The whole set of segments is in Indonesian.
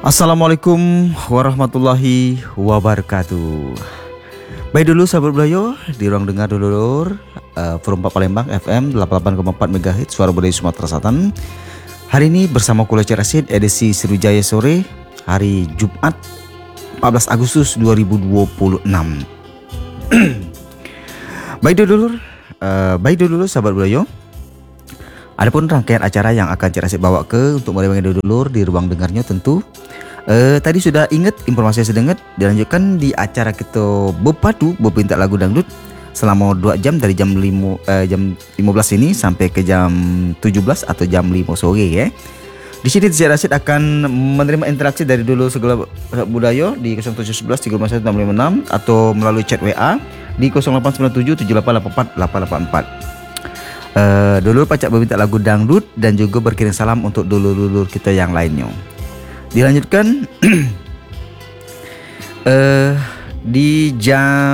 Assalamualaikum warahmatullahi wabarakatuh. Baik dulu sahabat Belayo, di ruang dengar dulur Forum 4 Palembang FM 88,4 MHz Suara Budaya Sumatera Selatan. Hari ini bersama Kulo Cerasid edisi Sriwijaya sore, hari Jumat 14 Agustus 2026. Baik dulu sahabat Belayo. Adapun rangkaian acara yang akan Cerasid bawa ke untuk menemani dulur di ruang dengarnya tentu tadi sudah ingat informasi sedenget dilanjutkan di acara kita berpadu berpinta lagu dangdut selama 2 jam dari jam 15 ini sampai ke jam 17 atau jam 5 sore ya. Di sini Cerasid akan menerima interaksi dari dulu segala budaya di 0711 351 656 atau melalui chat WA di 0897 7884 884. Dulur pacak meminta lagu dangdut dan juga berkirim salam untuk dulur-dulur kita yang lainnya. Dilanjutkan di jam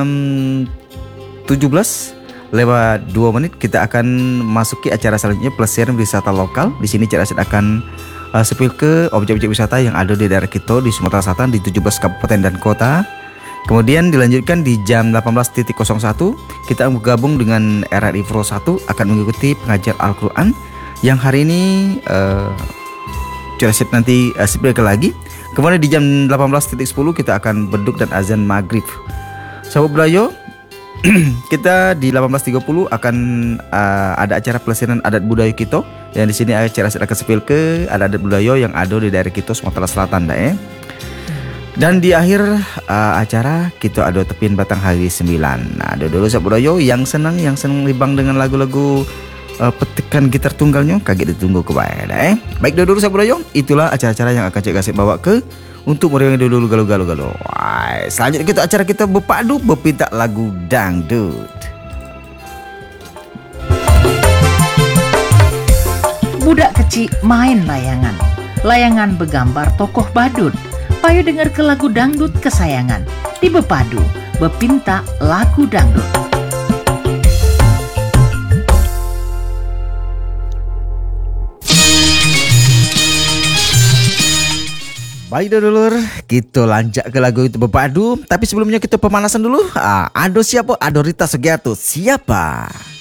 17:02 kita akan masuki acara selanjutnya pelesiran wisata lokal. Di sini Cerasid akan sepil ke objek-objek wisata yang ada di daerah kita di Sumatera Selatan di 17 kabupaten dan kota. Kemudian dilanjutkan di jam 18.01 kita bergabung dengan RRI Pro 1 akan mengikuti pengajar Al-Quran yang hari ini Cerasid nanti sepilkan lagi. Kemudian di jam 18.10 kita akan beduk dan azan maghrib. Sahabat Belayo, kita di 18.30 akan ada acara pelesiran adat budaya kita yang di sini Cerasid akan sepil ke adat budaya yang ada di daerah kita Sumatera Selatan dah. Dan di akhir acara kita ada tepin batang hari 9. Nah, ada dulu sahabat Belayo yang senang libang dengan lagu-lagu petikan gitar tunggalnya kaget ditunggu kebaik Baik dulu sahabat Belayo, itulah acara-acara yang akan Cerasid bawa ke untuk meriang dulu galau-galau. Selanjutnya acara kita berpadu berpinta lagu dangdut. Budak kecil main layangan. Layangan bergambar tokoh badut. Payo dengar ke lagu dangdut kesayangan. Di Bepadu, berpinta lagu dangdut. Baik dulur, kita lanjut ke lagu itu Bepadu. Tapi sebelumnya kita pemanasan dulu. Ado siapa? Ado Rita Sugiarto. Siapa?